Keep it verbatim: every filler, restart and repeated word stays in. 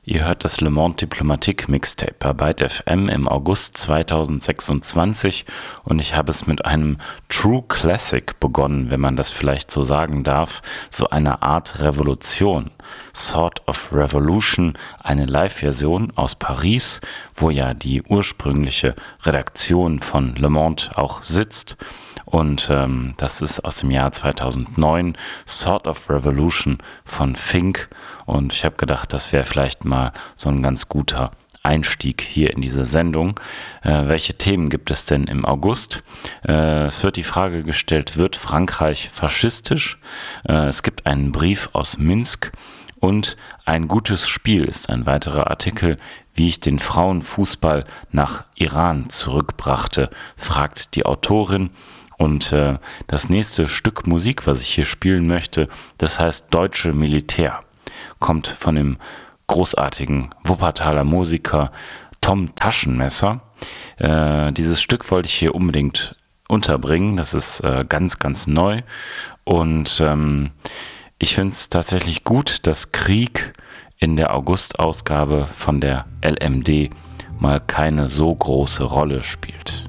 Ihr hört das Le Monde Diplomatique Mixtape bei Byte F M im August zweitausendsechsundzwanzig und ich habe es mit einem True Classic begonnen, wenn man das vielleicht so sagen darf, so eine Art Revolution. Sort of Revolution, eine Live-Version aus Paris, wo ja die ursprüngliche Redaktion von Le Monde auch sitzt. Und ähm, das ist aus dem Jahr zweitausendneun, Sort of Revolution von Fink. Und ich habe gedacht, das wäre vielleicht mal so ein ganz guter Einstieg hier in diese Sendung. Äh, welche Themen gibt es denn im August? Äh, es wird die Frage gestellt, wird Frankreich faschistisch? Äh, es gibt einen Brief aus Minsk und ein gutes Spiel ist ein weiterer Artikel, wie ich den Frauenfußball nach Iran zurückbrachte, fragt die Autorin. Und äh, das nächste Stück Musik, was ich hier spielen möchte, das heißt Deutsche Militär. Kommt von dem großartigen Wuppertaler Musiker Tom Taschenmesser. Äh, dieses Stück wollte ich hier unbedingt unterbringen. Das ist äh, ganz, ganz neu. Und ähm, ich finde es tatsächlich gut, dass Krieg in der August-Ausgabe von der L M D mal keine so große Rolle spielt.